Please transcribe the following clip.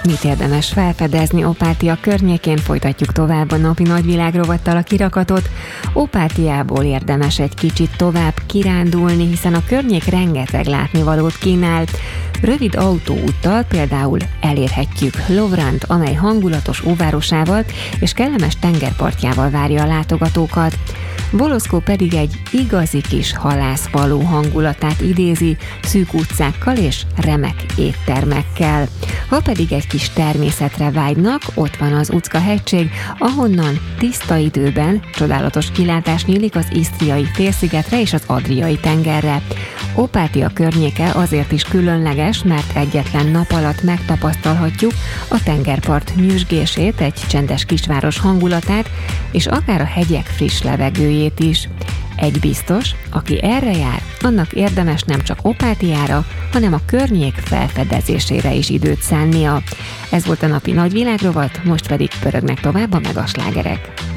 Mit érdemes felfedezni Opátia környékén? Folytatjuk tovább a napi nagyvilágrovattal a kirakatot. Opátiából érdemes egy kicsit tovább kirándulni, hiszen a környék rengeteg látnivalót kínál. Rövid autóúttal például elérhetjük Lovrant, amely hangulatos óvárosával és kellemes tengerpartjával várja a látogatókat. Voloszkó pedig egy igazi kis halászfalú hangulatát idézi, szűk utcákkal és remek éttermekkel. Ha pedig egy kis természetre vágynak, ott van az Ucka-hegység, ahonnan tiszta időben csodálatos kilátás nyílik az Isztriai félszigetre és az Adriai tengerre. Opátia környéke azért is különleges, mert egyetlen nap alatt megtapasztalhatjuk a tengerpart nyüzsgését, egy csendes kisváros hangulatát, és akár a hegyek friss levegőjét is. Egy biztos, aki erre jár, annak érdemes nem csak Opátiára, hanem a környék felfedezésére is időt szánnia. Ez volt a napi nagyvilágrovat, most pedig pörögnek tovább a megaslágerek.